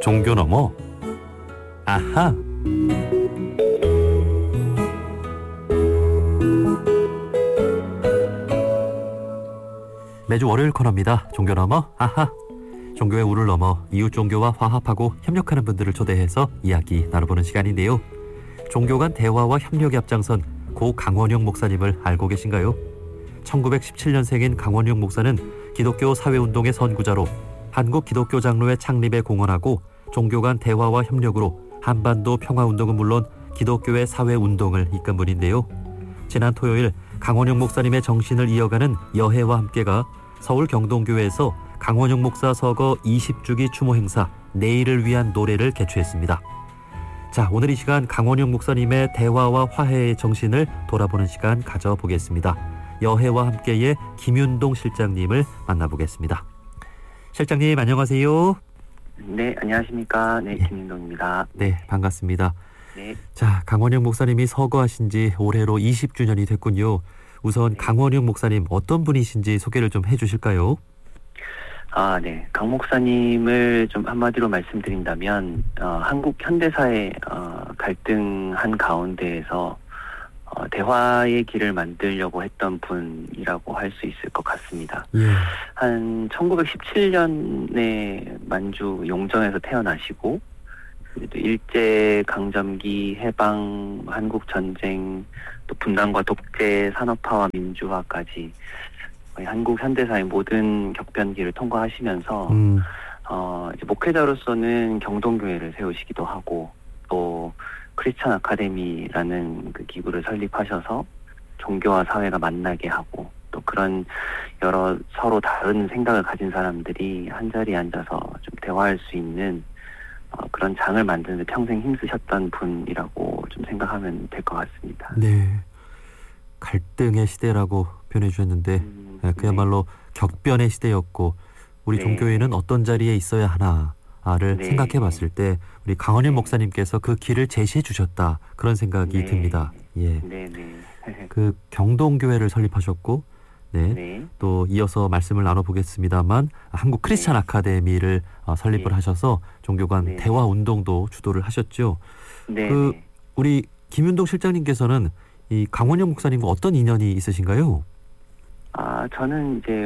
종교 너머 아하. 매주 월요일 코너입니다. 종교 너머 아하. 종교의 우를 넘어 이웃 종교와 화합하고 협력하는 분들을 초대해서 이야기 나눠보는 시간인데요. 종교 간 대화와 협력에 앞장선 고 강원영 목사님을 알고 계신가요? 1917년생인 강원영 목사는 기독교 사회운동의 선구자로 한국 기독교 장로회 창립에 공헌하고 종교 간 대화와 협력으로 한반도 평화운동은 물론 기독교의 사회운동을 이끈 분인데요. 지난 토요일 강원영 목사님의 정신을 이어가는 여해와 함께가 서울 경동교회에서 강원영 목사 서거 20주기 추모 행사 내일을 위한 노래를 개최했습니다. 자, 오늘 이 시간 강원영 목사님의 대화와 화해의 정신을 돌아보는 시간 가져보겠습니다. 여해와 함께의 김윤동 실장님을 만나보겠습니다. 실장님 안녕하세요. 네, 안녕하십니까. 네, 김윤동입니다. 네, 반갑습니다. 네. 자, 강원영 목사님이 서거하신 지 올해로 20주년이 됐군요. 우선 강원영 목사님 어떤 분이신지 소개를 좀 해주실까요? 네. 강 목사님을 좀 한마디로 말씀드린다면 한국 현대사의 갈등한 가운데에서 대화의 길을 만들려고 했던 분이라고 할 수 있을 것 같습니다. 한 1917년에 만주 용정에서 태어나시고 일제 강점기, 해방, 한국 전쟁, 또 분단과 독재, 산업화와 민주화까지 거의 한국 현대사의 모든 격변기를 통과하시면서 이제 목회자로서는 경동교회를 세우시기도 하고 또 크리스천 아카데미라는 그 기구를 설립하셔서 종교와 사회가 만나게 하고 또 그런 여러 서로 다른 생각을 가진 사람들이 한자리에 앉아서 좀 대화할 수 있는 그런 장을 만드는 데 평생 힘쓰셨던 분이라고 좀 생각하면 될 것 같습니다. 네, 갈등의 시대라고 표현해 주셨는데 그야말로 격변의 시대였고 우리 종교회는 어떤 자리에 있어야 하나를 생각해 봤을 때 우리 강원일 목사님께서 그 길을 제시해 주셨다 그런 생각이 듭니다. 예. 그 경동교회를 설립하셨고 또 이어서 말씀을 나눠보겠습니다만 한국 크리스천 아카데미를 설립을 하셔서 종교 간 대화 운동도 주도를 하셨죠. 그 우리 김윤동 실장님께서는 이 강원영 목사님과 어떤 인연이 있으신가요? 저는 이제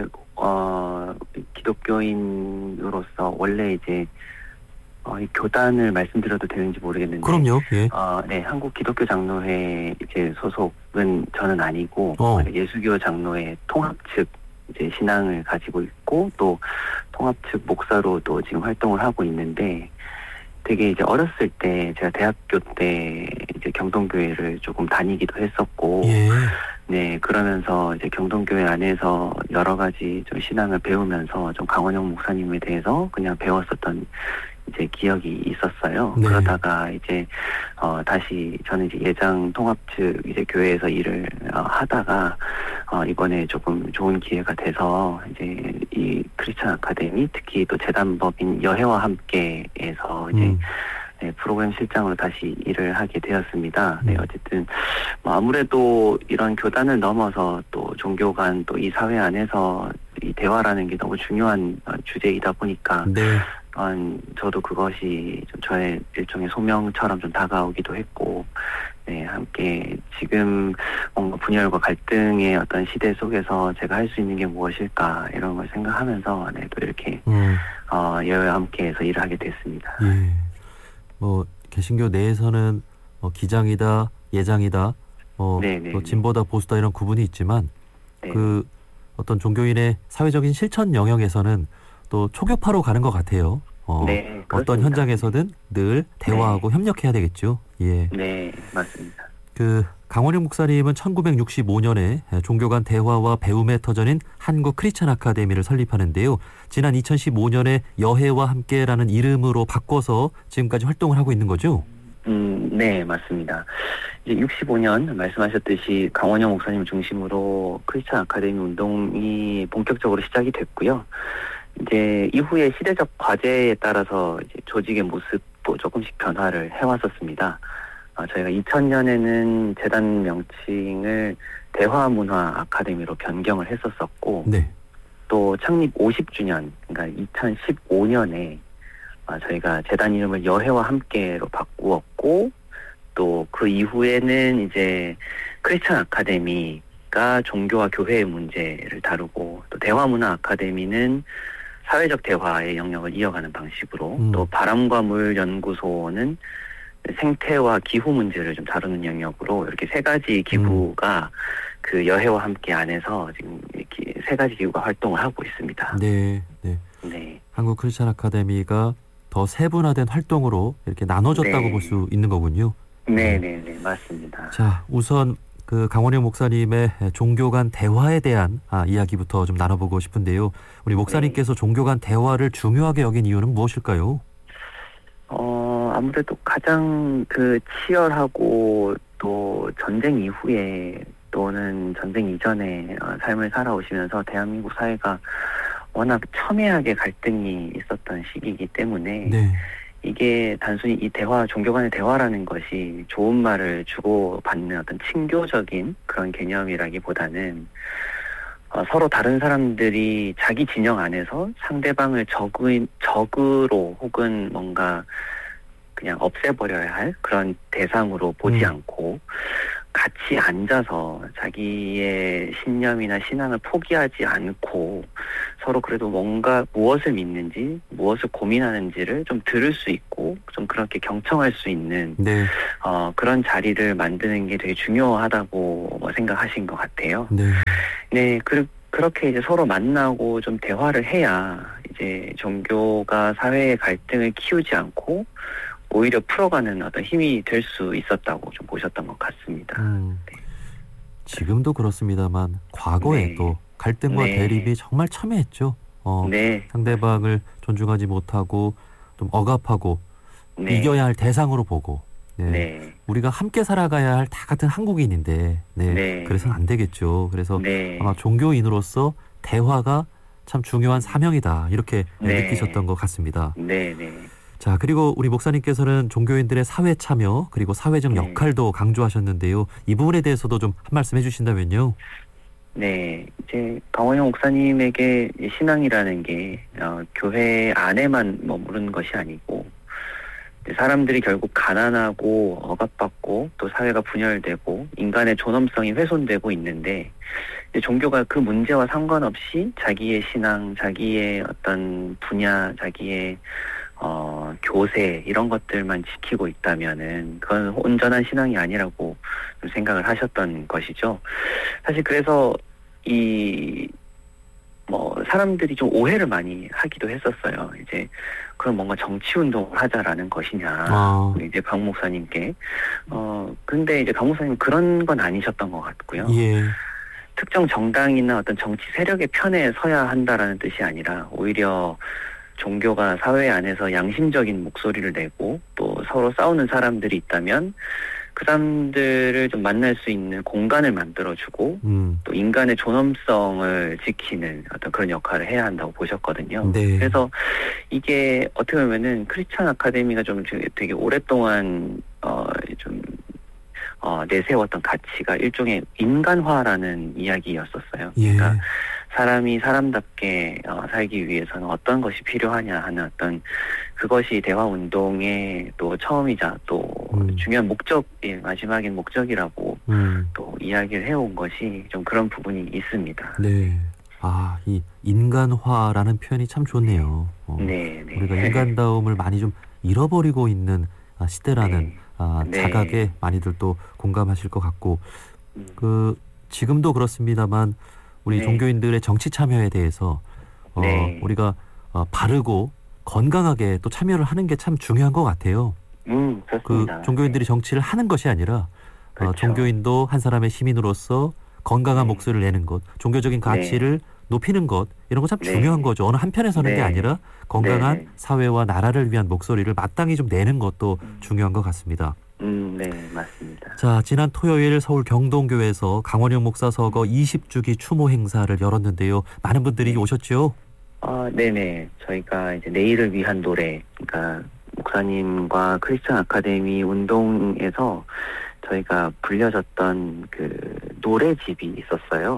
기독교인으로서 원래 이제 이 교단을 말씀드려도 되는지 모르겠는데. 그럼요. 예. 네, 한국 기독교 장로회 이제 소속은 저는 아니고 예수교 장로회 통합 측 이제 신앙을 가지고 있고 또 통합 측 목사로도 지금 활동을 하고 있는데 되게 이제 어렸을 때 제가 대학교 때 이제 경동교회를 조금 다니기도 했었고 네, 그러면서 이제 경동교회 안에서 여러 가지 좀 신앙을 배우면서 좀 강원영 목사님에 대해서 그냥 배웠었던 이제 기억이 있었어요. 그러다가 이제 다시 저는 이제 예장 통합 측 이제 교회에서 일을 하다가 이번에 조금 좋은 기회가 돼서 이제 이 크리스천 아카데미 특히 또 재단법인 여해와 함께에서 이제 프로그램 실장으로 다시 일을 하게 되었습니다. 네, 어쨌든 아무래도 이런 교단을 넘어서 또 종교 간 또 이 사회 안에서 이 대화라는 게 너무 중요한 주제이다 보니까 저도 그것이 좀 저의 일종의 소명처럼 좀 다가오기도 했고, 네, 함께 지금 뭔가 분열과 갈등의 어떤 시대 속에서 제가 할 수 있는 게 무엇일까 이런 걸 생각하면서 또 이렇게 여해와 함께해서 일을 하게 됐습니다. 뭐 개신교 내에서는 기장이다, 예장이다, 또 진보다, 보수다 이런 구분이 있지만 그 어떤 종교인의 사회적인 실천 영역에서는 또 초교파로 가는 것 같아요. 어떤 현장에서든 늘 대화하고 협력해야 되겠죠. 예. 네, 맞습니다. 그 강원영 목사님은 1965년에 종교 간 대화와 배움의 터전인 한국 크리스천 아카데미를 설립하는데요. 지난 2015년에 여해와 함께라는 이름으로 바꿔서 지금까지 활동을 하고 있는 거죠? 네, 맞습니다. 이제 65년 말씀하셨듯이 강원영 목사님 중심으로 크리스천 아카데미 운동이 본격적으로 시작이 됐고요. 이제 이후에 시대적 과제에 따라서 이제 조직의 모습도 조금씩 변화를 해왔었습니다. 저희가 2000년에는 재단 명칭을 대화문화 아카데미로 변경을 했었었고, 또 창립 50주년, 그러니까 2015년에 저희가 재단 이름을 여해와 함께로 바꾸었고, 또 그 이후에는 이제 크리스천 아카데미가 종교와 교회의 문제를 다루고, 또 대화문화 아카데미는 사회적 대화의 영역을 이어가는 방식으로, 또 바람과 물 연구소는 생태와 기후 문제를 좀 다루는 영역으로 이렇게 세 가지 기구가 그 여해와 함께 안에서 지금 이렇게 세 가지 기구가 활동을 하고 있습니다. 네, 네. 네. 한국 크리스천 아카데미가 더 세분화된 활동으로 이렇게 나눠졌다고 네. 볼 수 있는 거군요. 네, 맞습니다. 자, 우선 그 강원영 목사님의 종교 간 대화에 대한 이야기부터 좀 나눠보고 싶은데요. 우리 목사님께서 종교 간 대화를 중요하게 여긴 이유는 무엇일까요? 아무래도 가장 그 치열하고 또 전쟁 이후에 또는 전쟁 이전에 삶을 살아오시면서 대한민국 사회가 워낙 첨예하게 갈등이 있었던 시기이기 때문에 네. 이게 단순히 이 대화, 종교 간의 대화라는 것이 좋은 말을 주고받는 어떤 친교적인 그런 개념이라기보다는 서로 다른 사람들이 자기 진영 안에서 상대방을 적으로 혹은 뭔가 그냥 없애버려야 할 그런 대상으로 보지 않고 같이 앉아서 자기의 신념이나 신앙을 포기하지 않고 서로 그래도 뭔가 무엇을 믿는지 무엇을 고민하는지를 좀 들을 수 있고 좀 그렇게 경청할 수 있는 네. 그런 자리를 만드는 게 되게 중요하다고 생각하신 것 같아요. 네. 네, 그렇게 이제 서로 만나고 좀 대화를 해야 이제 종교가 사회의 갈등을 키우지 않고 오히려 풀어가는 어떤 힘이 될 수 있었다고 좀 보셨던 것 같습니다. 네. 지금도 그렇습니다만 과거에도 갈등과 대립이 정말 첨예했죠. 상대방을 존중하지 못하고 좀 억압하고 이겨야 할 대상으로 보고 우리가 함께 살아가야 할 다 같은 한국인인데 그래서는 안 되겠죠. 그래서 아마 종교인으로서 대화가 참 중요한 사명이다 이렇게 느끼셨던 것 같습니다. 자, 그리고 우리 목사님께서는 종교인들의 사회 참여 그리고 사회적 역할도 강조하셨는데요. 이 부분에 대해서도 좀 한 말씀 해주신다면요. 네, 이제 강원영 목사님에게 신앙이라는 게 교회 안에만 머무르는 것이 아니고 사람들이 결국 가난하고 억압받고 또 사회가 분열되고 인간의 존엄성이 훼손되고 있는데 종교가 그 문제와 상관없이 자기의 신앙, 자기의 어떤 분야, 자기의 교세 이런 것들만 지키고 있다면은 그건 온전한 신앙이 아니라고 생각을 하셨던 것이죠. 사실 그래서 사람들이 좀 오해를 많이 하기도 했었어요. 이제 그럼 뭔가 정치 운동을 하자라는 것이냐. 이제 강 목사님께. 근데 이제 강 목사님 그런 건 아니셨던 것 같고요. 특정 정당이나 어떤 정치 세력의 편에 서야 한다라는 뜻이 아니라 오히려 종교가 사회 안에서 양심적인 목소리를 내고 또 서로 싸우는 사람들이 있다면 그 사람들을 좀 만날 수 있는 공간을 만들어주고 또 인간의 존엄성을 지키는 어떤 그런 역할을 해야 한다고 보셨거든요. 그래서 이게 어떻게 보면은 크리스천 아카데미가 좀 되게 오랫동안 내세웠던 가치가 일종의 인간화라는 이야기였었어요. 그러니까 사람이 사람답게 살기 위해서는 어떤 것이 필요하냐 하는 어떤 그것이 대화운동의 또 처음이자 또 중요한 마지막인 목적이라고 또 이야기를 해온 것이 좀 그런 부분이 있습니다. 네. 이 인간화라는 표현이 참 좋네요. 우리가 인간다움을 많이 좀 잃어버리고 있는 시대라는 자각에 많이들 또 공감하실 것 같고 지금도 그렇습니다만 우리 종교인들의 정치 참여에 대해서 우리가 바르고 건강하게 또 참여를 하는 게 참 중요한 것 같아요. 그렇습니다. 종교인들이 정치를 하는 것이 아니라 그렇죠. 종교인도 한 사람의 시민으로서 건강한 목소리를 내는 것, 종교적인 가치를 높이는 것 이런 거 참 중요한 거죠. 어느 한편에 서는 게 아니라 건강한 사회와 나라를 위한 목소리를 마땅히 좀 내는 것도 중요한 것 같습니다. 네, 맞습니다. 자, 지난 토요일 서울 경동교회에서 강원영 목사 서거 20주기 추모 행사를 열었는데요. 많은 분들이 오셨죠? 네네. 저희가 이제 내일을 위한 노래, 그러니까 목사님과 크리스천 아카데미 운동에서 저희가 불려졌던 그 노래집이 있었어요.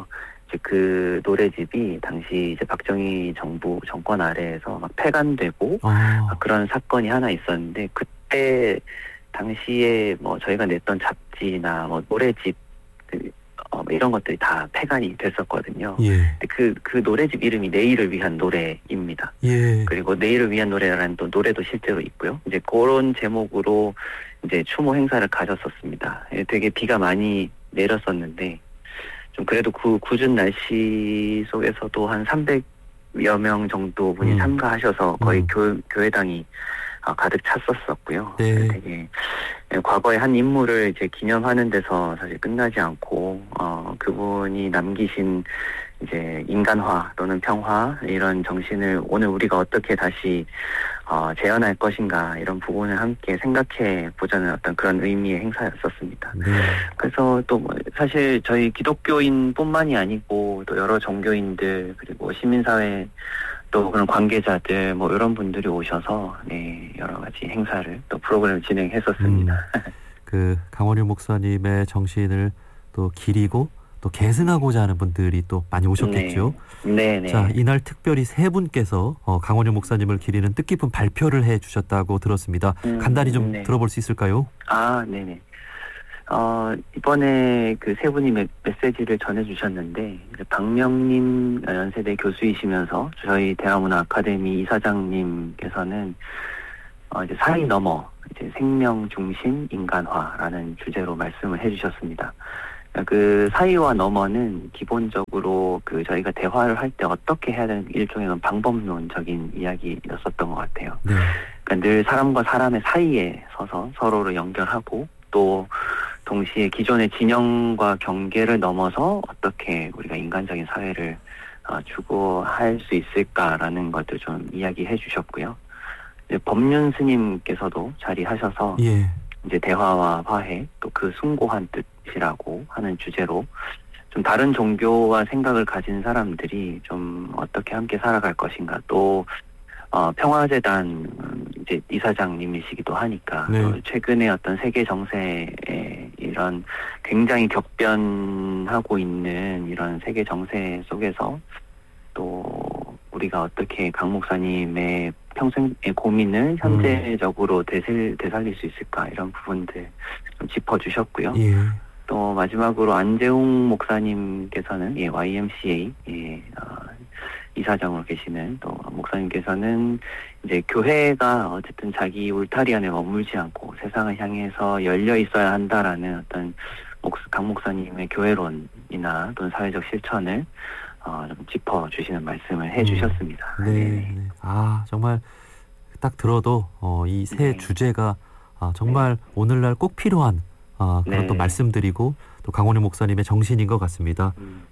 이제 그 노래집이 당시 이제 박정희 정부 정권 아래에서 막 폐간되고 그런 사건이 하나 있었는데, 그때 당시에 뭐 저희가 냈던 잡지나 뭐 노래집 뭐 이런 것들이 다 폐간이 됐었거든요. 예. 그 노래집 이름이 내일을 위한 노래입니다. 예. 그리고 내일을 위한 노래라는 또 노래도 실제로 있고요. 이제 그런 제목으로 이제 추모 행사를 가졌었습니다. 되게 비가 많이 내렸었는데, 좀 그래도 그 궂은 날씨 속에서도 한 300여 명 정도 분이 참가하셔서 거의 교회당이 가득 찼었었고요. 네. 되게 과거의 한 인물을 이제 기념하는 데서 사실 끝나지 않고, 그분이 남기신 이제 인간화 또는 평화 이런 정신을 오늘 우리가 어떻게 다시 재현할 것인가, 이런 부분을 함께 생각해 보자는 어떤 그런 의미의 행사였었습니다. 네. 그래서 또 뭐 사실 저희 기독교인뿐만이 아니고 또 여러 종교인들 그리고 시민사회 또 그런 관계자들 뭐 이런 분들이 오셔서 여러 가지 행사를 또 프로그램을 진행했었습니다. 그 강원유 목사님의 정신을 또 기리고 또 계승하고자 하는 분들이 또 많이 오셨겠죠. 네. 자, 이날 특별히 세 분께서 강원유 목사님을 기리는 뜻깊은 발표를 해주셨다고 들었습니다. 간단히 좀 들어볼 수 있을까요? 네네. 이번에 그 세 분이 메시지를 전해주셨는데, 박명림 연세대 교수이시면서 저희 대화문화 아카데미 이사장님께서는 이제 사이 넘어 이제 생명 중심 인간화라는 주제로 말씀을 해주셨습니다. 그 사이와 너머는 기본적으로 그 저희가 대화를 할 때 어떻게 해야 되는 일종의 방법론적인 이야기였었던 것 같아요. 네. 그러니까 늘 사람과 사람의 사이에 서서 서로를 연결하고, 또 동시에 기존의 진영과 경계를 넘어서 어떻게 우리가 인간적인 사회를 추구할 수 있을까라는 것들 좀 이야기해 주셨고요. 이제 법륜 스님께서도 자리하셔서 이제 대화와 화해, 또 그 숭고한 뜻이라고 하는 주제로 좀 다른 종교와 생각을 가진 사람들이 좀 어떻게 함께 살아갈 것인가, 또 평화재단 이제 이사장님이시기도 하니까 최근에 어떤 세계 정세에 이런 굉장히 격변하고 있는 이런 세계 정세 속에서 또 우리가 어떻게 강 목사님의 평생의 고민을 현재적으로 되살릴 수 있을까, 이런 부분들 좀 짚어주셨고요. 또 마지막으로 안재웅 목사님께서는 YMCA 이사장으로 계시는 또 목사님께서는 이제 교회가 어쨌든 자기 울타리 안에 머물지 않고 세상을 향해서 열려 있어야 한다라는 어떤 강 목사님의 교회론이나 또는 사회적 실천을 좀 짚어주시는 말씀을 해주셨습니다. 네. 정말 딱 들어도 이 세 주제가 정말 오늘날 꼭 필요한 그런 또 말씀드리고 또 강원유 목사님의 정신인 것 같습니다.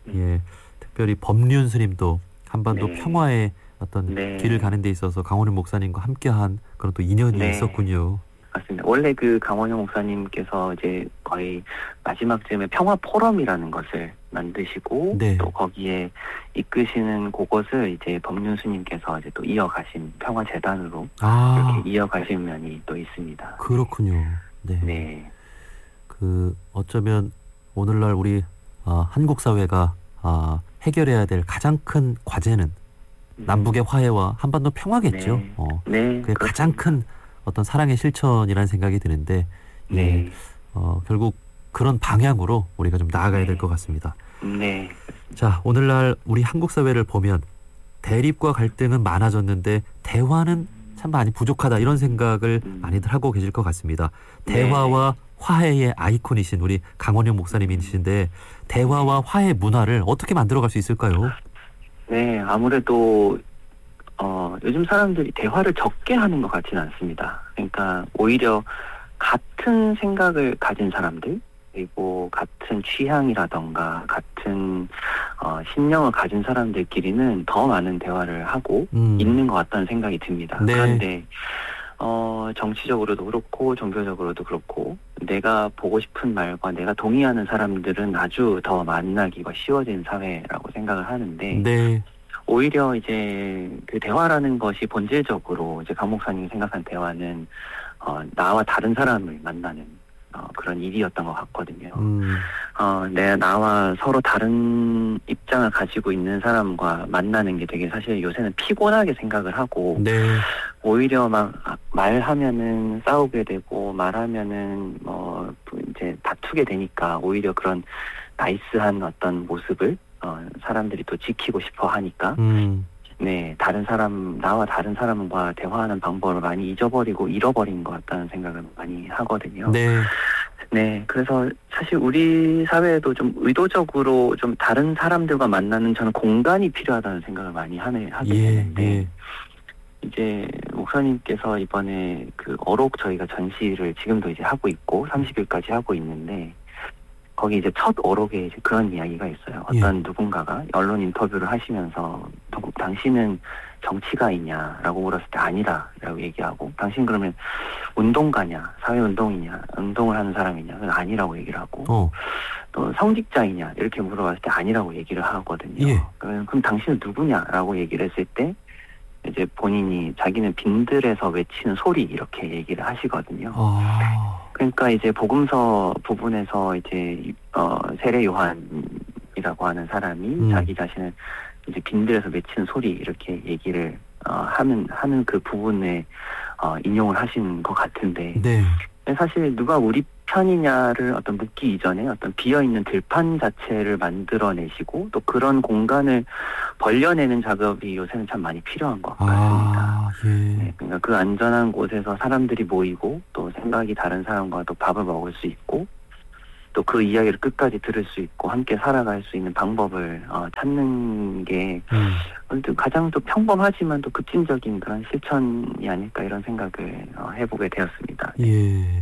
특별히 법륜 스님도 한반도 평화의 어떤 길을 가는 데 있어서 강원유 목사님과 함께한 그런 또 인연이 있었군요. 맞습니다. 원래 그 강원유 목사님께서 이제 거의 마지막쯤에 평화 포럼이라는 것을 만드시고 또 거기에 이끄시는 그것을 이제 법륜 스님께서 이제 또 이어가신 평화재단으로 이렇게 이어가신 면이 또 있습니다. 그렇군요. 네. 그 어쩌면 오늘날 우리 한국 사회가 해결해야 될 가장 큰 과제는 남북의 화해와 한반도 평화겠죠. 그게 가장 큰 어떤 사랑의 실천이라는 생각이 드는데 결국 그런 방향으로 우리가 좀 나아가야 될 것 같습니다. 자, 오늘날 우리 한국 사회를 보면 대립과 갈등은 많아졌는데 대화는 참 많이 부족하다, 이런 생각을 많이들 하고 계실 것 같습니다. 대화와 화해의 아이콘이신 우리 강원유 목사님이신데 대화와 화해 문화를 어떻게 만들어갈 수 있을까요? 아무래도 요즘 사람들이 대화를 적게 하는 것 같지는 않습니다. 그러니까 오히려 같은 생각을 가진 사람들, 그리고 같은 취향이라던가 같은 신념을 가진 사람들끼리는 더 많은 대화를 하고 있는 것 같다는 생각이 듭니다. 그런데 정치적으로도 그렇고 종교적으로도 그렇고 내가 보고 싶은 말과 내가 동의하는 사람들은 아주 더 만나기가 쉬워진 사회라고 생각을 하는데 오히려 이제 그 대화라는 것이 본질적으로 이제 강 목사님이 생각한 대화는 나와 다른 사람을 만나는 그런 일이었던 것 같거든요. 나와 서로 다른 입장을 가지고 있는 사람과 만나는 게 되게 사실 요새는 피곤하게 생각을 하고, 네. 오히려 막 말하면은 싸우게 되고, 말하면은 이제 다투게 되니까, 오히려 그런 나이스한 어떤 모습을 사람들이 또 지키고 싶어 하니까, 네, 나와 다른 사람과 대화하는 방법을 많이 잃어버린 것 같다는 생각을 많이 하거든요. 네. 네, 그래서 사실 우리 사회에도 좀 의도적으로 좀 다른 사람들과 만나는 저는 공간이 필요하다는 생각을 많이 하게 되는데, 이제 목사님께서 이번에 그 어록 저희가 전시를 지금도 이제 하고 있고 30일까지 하고 있는데, 거기 이제 첫 어록에 이제 그런 이야기가 있어요. 어떤 누군가가 언론 인터뷰를 하시면서 당신은 정치가이냐라고 물었을 때 아니라라고 얘기하고, 당신 그러면 운동가냐, 사회운동이냐, 운동을 하는 사람이냐, 그건 아니라고 얘기를 하고, 또 성직자이냐 이렇게 물어봤을 때 아니라고 얘기를 하거든요. 그럼 당신은 누구냐라고 얘기를 했을 때 이제 본인이 자기는 빈들에서 외치는 소리 이렇게 얘기를 하시거든요. 그러니까 이제 복음서 부분에서 이제 세례 요한이라고 하는 사람이 자기 자신을 이제 빈들에서 외치는 소리 이렇게 얘기를 하는 그 부분에 인용을 하신 것 같은데, 네. 사실 누가 우리 편이냐를 어떤 묻기 이전에 어떤 비어있는 들판 자체를 만들어내시고 또 그런 공간을 벌려내는 작업이 요새는 참 많이 필요한 것 같습니다. 네, 그러니까 그 안전한 곳에서 사람들이 모이고 또 생각이 다른 사람과 또 밥을 먹을 수 있고 또 그 이야기를 끝까지 들을 수 있고 함께 살아갈 수 있는 방법을 찾는 게 가장 또 평범하지만 또 급진적인 그런 실천이 아닐까 이런 생각을 해보게 되었습니다. 예.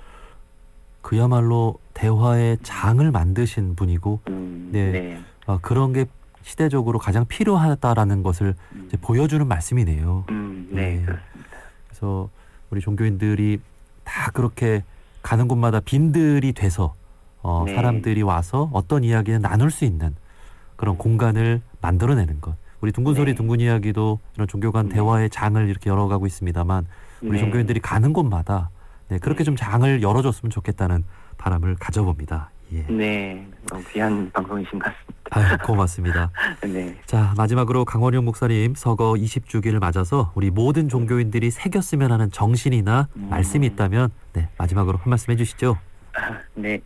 그야말로 대화의 장을 만드신 분이고, 네. 그런 게 시대적으로 가장 필요하다라는 것을 이제 보여주는 말씀이네요. 네, 그렇습니다. 그래서 우리 종교인들이 다 그렇게 가는 곳마다 빈들이 돼서 사람들이 와서 어떤 이야기를 나눌 수 있는 그런 공간을 만들어내는 것. 우리 둥근소리 둥근 이야기도 이런 종교 간 대화의 장을 이렇게 열어가고 있습니다만, 우리 종교인들이 가는 곳마다 그렇게 좀 장을 열어줬으면 좋겠다는 바람을 가져봅니다. 예. 네, 너무 귀한 방송이신 것 같습니다. 고맙습니다. 네. 자, 마지막으로 강원용 목사님 서거 20주기를 맞아서 우리 모든 종교인들이 새겼으면 하는 정신이나 말씀이 있다면 마지막으로 한 말씀 해주시죠. 네,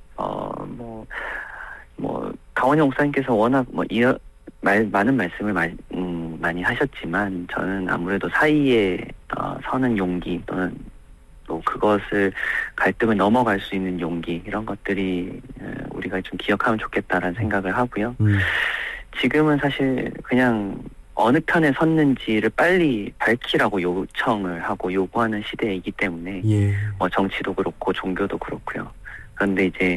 강원용 목사님께서 워낙 많은 말씀을 많이 하셨지만, 저는 아무래도 사이에 서는 용기 또는 또 그것을 갈등을 넘어갈 수 있는 용기, 이런 것들이 우리가 좀 기억하면 좋겠다라는 생각을 하고요. 지금은 사실 그냥 어느 편에 섰는지를 빨리 밝히라고 요청을 하고 요구하는 시대이기 때문에 정치도 그렇고 종교도 그렇고요. 그런데 이제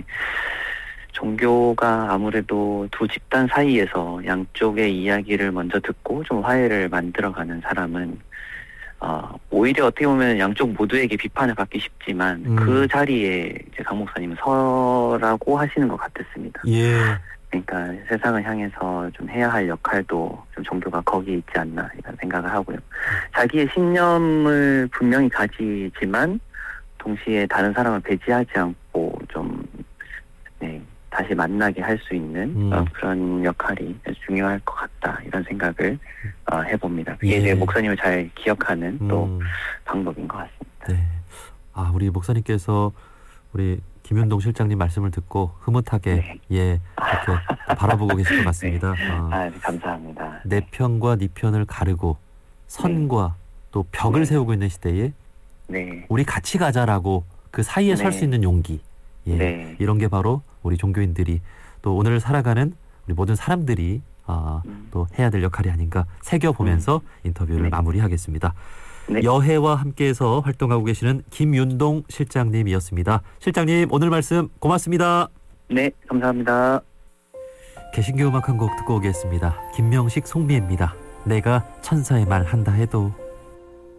종교가 아무래도 두 집단 사이에서 양쪽의 이야기를 먼저 듣고 좀 화해를 만들어가는 사람은 오히려 어떻게 보면 양쪽 모두에게 비판을 받기 쉽지만 그 자리에 이제 강 목사님은 서라고 하시는 것 같았습니다. 그러니까 세상을 향해서 좀 해야 할 역할도 좀 종교가 거기에 있지 않나 이런 생각을 하고요. 자기의 신념을 분명히 가지지만 동시에 다른 사람을 배제하지 않고 좀 다시 만나게 할 수 있는 그런 역할이 중요할 것 같다 이런 생각을 해봅니다. 그게 이제 목사님을 잘 기억하는 또 방법인 것 같습니다. 네. 우리 목사님께서 우리 김윤동 실장님 말씀을 듣고 흐뭇하게 이렇게 바라보고 계실 것 같습니다. 네, 감사합니다. 내 편과 네 편을 가르고 선과 또 벽을 세우고 있는 시대에 우리 같이 가자라고 그 사이에 설 수 있는 용기, 이런 게 바로 우리 종교인들이 또 오늘 살아가는 우리 모든 사람들이 또 해야 될 역할이 아닌가 새겨보면서 인터뷰를 마무리하겠습니다. 여해와 함께해서 활동하고 계시는 김윤동 실장님이었습니다. 실장님, 오늘 말씀 고맙습니다. 네, 감사합니다. 개신교 음악 한 곡 듣고 오겠습니다. 김명식, 송미애입니다. 내가 천사의 말 한다 해도.